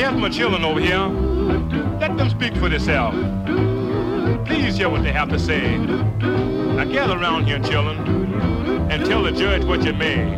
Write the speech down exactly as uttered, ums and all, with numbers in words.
There's my children over here. Let them speak for themselves. Please hear what they have to say. Now gather around here, children, and tell the judge what you may.